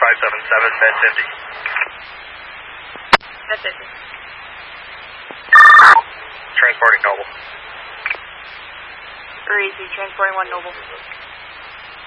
577, bed 50. Bed 50. Transporting Noble. Easy, transporting 1 Noble.